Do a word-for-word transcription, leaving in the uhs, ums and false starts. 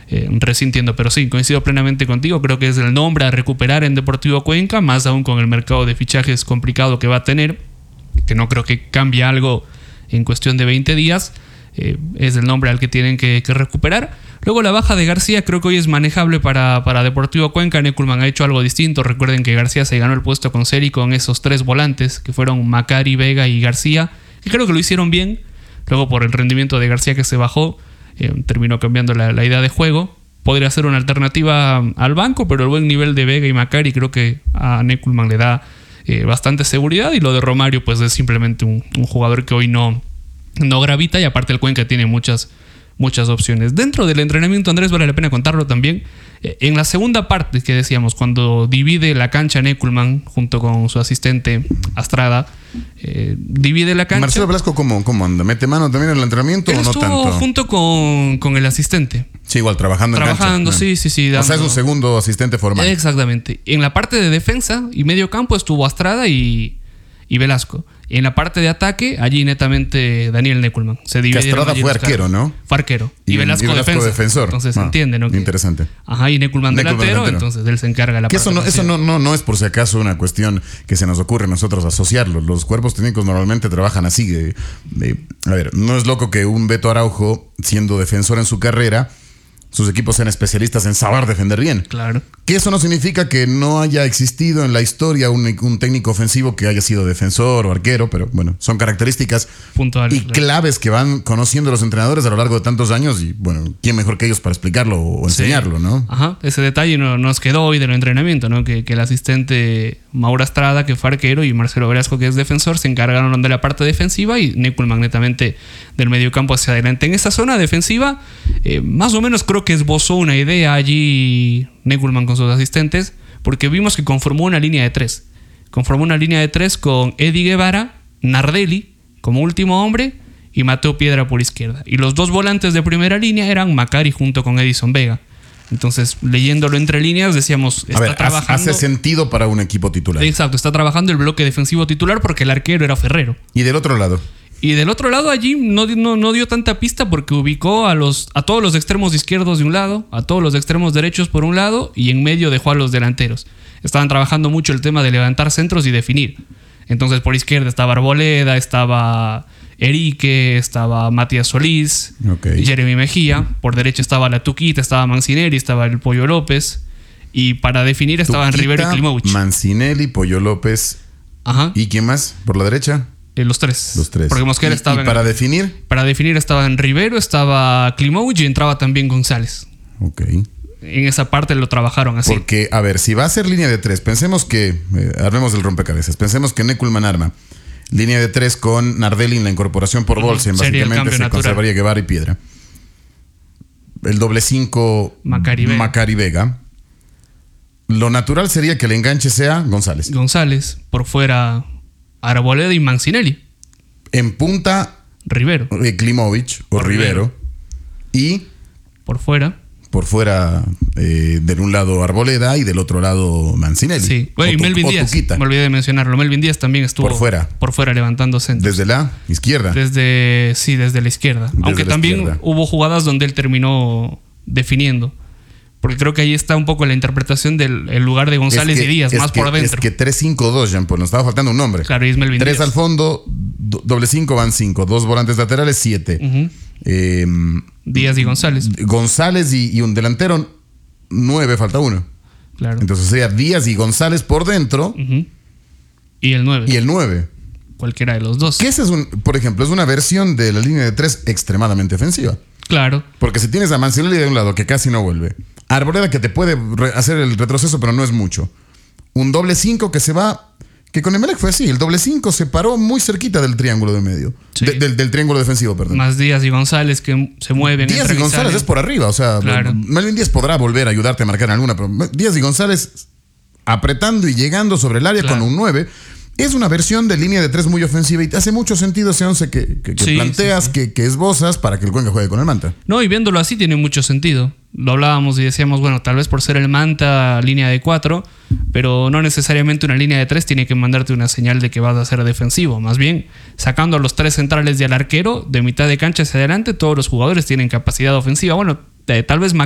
eh, resintiendo. Pero sí, coincido plenamente contigo. Creo que es el nombre a recuperar en Deportivo Cuenca, más aún con el mercado de fichajes complicado que va a tener, que no creo que cambie algo en cuestión de veinte días. Eh, es el nombre al que tienen que, que recuperar. Luego la baja de García creo que hoy es manejable para, para Deportivo Cuenca. Neckelman ha hecho algo distinto. Recuerden que García se ganó el puesto con Seri con esos tres volantes que fueron Macari, Vega y García, y creo que lo hicieron bien. Luego por el rendimiento de García que se bajó, eh, terminó cambiando la, la idea de juego. Podría ser una alternativa al banco, pero el buen nivel de Vega y Macari creo que a Neckelman le da eh, bastante seguridad. Y lo de Romario pues es simplemente un, un jugador que hoy no, no gravita, y aparte el Cuenca tiene muchas muchas opciones. Dentro del entrenamiento, Andrés, vale la pena contarlo también, eh, en la segunda parte que decíamos, cuando divide la cancha Neckelman junto con su asistente Astrada, eh, divide la cancha. Marcelo Velasco, ¿cómo, cómo anda? ¿Mete mano también en el entrenamiento Él o no estuvo tanto? junto con, con el asistente. Sí, igual, trabajando, Trabajando, en cancha. sí, sí, sí. Dando... O sea, es dando... un segundo asistente formal. Exactamente. En la parte de defensa y medio campo estuvo Astrada y, y Velasco. En la parte de ataque, allí netamente Daniel Neckelman. Se que Astrada fue arquero, ¿no? Fue arquero. Y, y Velasco, y Velasco defensa. defensor. Entonces se ah, entiende, ¿no? Que, interesante. Ajá, y Neckelman delantero, delantero, entonces él se encarga de la que parte eso no, eso no, no, no es por si acaso una cuestión que se nos ocurre a nosotros asociarlo. Los cuerpos técnicos normalmente trabajan así. De, de, a ver, no es loco que un Beto Araujo, siendo defensor en su carrera, sus equipos sean especialistas en saber defender bien. Claro. Que eso no significa que no haya existido en la historia un, un técnico ofensivo que haya sido defensor o arquero, pero bueno, son características puntuales y claro. claves que van conociendo los entrenadores a lo largo de tantos años, y bueno, ¿quién mejor que ellos para explicarlo o enseñarlo, sí. no? Ajá, ese detalle no, nos quedó hoy del entrenamiento, ¿no? Que, que el asistente Mauro Astrada, que fue arquero, y Marcelo Velasco, que es defensor, se encargaron de la parte defensiva, y Neckelman netamente del mediocampo hacia adelante. En esa zona defensiva, eh, más o menos creo que esbozó una idea allí Neckelman con sus asistentes, porque vimos que conformó una línea de tres. Conformó una línea de tres con Eddie Guevara, Nardelli como último hombre y Mateo Piedra por izquierda. Y los dos volantes de primera línea eran Macari junto con Edison Vega. Entonces, leyéndolo entre líneas, decíamos, está a ver, trabajando... hace sentido para un equipo titular. Exacto, está trabajando el bloque defensivo titular porque el arquero era Ferrero. Y del otro lado... Y del otro lado allí no, no, no dio tanta pista porque ubicó a, los, a todos los extremos izquierdos de un lado, a todos los extremos derechos por un lado, y en medio dejó a los delanteros. Estaban trabajando mucho el tema de levantar centros y definir. Entonces por izquierda estaba Arboleda, estaba Erique, estaba Matías Solís, okay. Jeremy Mejía. Por derecha estaba la Tuquita, estaba Mancinelli, estaba el Pollo López. Y para definir estaban Tuquita, Rivero y Klimovich. Mancinelli, Pollo López. Ajá. ¿Y quién más? ¿Por la derecha? Eh, los tres. Los tres. Porque Mosquera ¿Y, estaba y para en, definir? Para definir estaban Rivero, estaba Klimovich y entraba también González. Ok. En esa parte lo trabajaron así. Porque, a ver, si va a ser línea de tres, pensemos que, eh, armemos el rompecabezas, pensemos que Neckelman arma línea de tres con Nardelli en la incorporación por Bolsen, uh-huh. básicamente se natural. Conservaría Guevara y Piedra. El doble cinco Macari Vega. Macari Vega. Lo natural sería que el enganche sea González. González, por fuera Arboleda y Mancinelli. En punta Rivero. Eh, Klimovich o, o Rivero. Rivero. Y por fuera. Por fuera, eh, de un lado Arboleda y del otro lado Mancinelli. Sí, bueno, y Melvin Díaz. Me olvidé de mencionarlo. Melvin Díaz también estuvo por fuera. Por fuera levantando centros. Desde la izquierda. Desde, sí, desde la izquierda. Desde Aunque la también izquierda. hubo jugadas donde él terminó definiendo. Porque creo que ahí está un poco la interpretación del el lugar de González es que, y Díaz, más que, por adentro. Es que tres cinco dos, Jean-Paul, nos estaba faltando un nombre. Claro, y es Melvin tres Díaz. Al fondo, do, doble cinco van cinco, dos volantes laterales, siete. Uh-huh. eh, Díaz y González. González y, y un delantero, nueve, falta uno. Claro. Entonces sería Díaz y González por dentro. Uh-huh. Y el nueve. Y el nueve. Cualquiera de los dos. Que ese es un, por ejemplo, es una versión de la línea de tres extremadamente ofensiva. Claro. Porque si tienes a Mancinelli de un lado, que casi no vuelve. Arboleda, que te puede re- hacer el retroceso, pero no es mucho. Un doble cinco que se va... Que con Emelec fue así. El doble cinco se paró muy cerquita del triángulo de medio. Sí. De, del, del triángulo defensivo, perdón. Más Díaz y González que se mueven. Díaz y González es por arriba. O sea, claro. Melvin Díaz podrá volver a ayudarte a marcar en alguna, pero Díaz y González apretando y llegando sobre el área claro. con un nueve. Es una versión de línea de tres muy ofensiva y te hace mucho sentido ese once que, que, que sí, planteas, sí, sí. Que, que esbozas para que el Cuenca juegue con el Manta. No, y viéndolo así tiene mucho sentido. Lo hablábamos y decíamos, bueno, tal vez por ser el Manta línea de cuatro, pero no necesariamente una línea de tres tiene que mandarte una señal de que vas a ser defensivo. Más bien, sacando a los tres centrales y al arquero, de mitad de cancha hacia adelante, todos los jugadores tienen capacidad ofensiva. Bueno, eh, tal vez